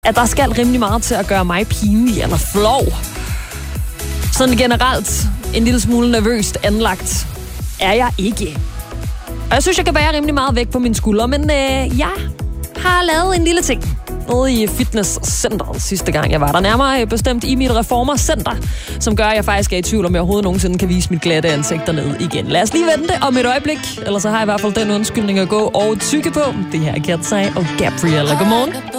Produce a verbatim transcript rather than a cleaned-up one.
at der skal rimelig meget til at gøre mig pinlig eller flov. Sådan generelt en lille smule nervøst anlagt er jeg ikke. Og jeg synes, jeg kan bære rimelig meget væk på mine skuldre, men øh, jeg har lavet en lille ting nede i fitnesscenteret sidste gang, jeg var der. Nærmere bestemt i mit reformercenter, som gør, at jeg faktisk er i tvivl, om jeg overhovedet nogensinde kan vise mit glatte ansigt dernede igen. Lad os lige vente om et øjeblik, ellers så har jeg i hvert fald den undskyldning at gå og tykke på. Det her er Katsej og Gabriella. Godmorgen.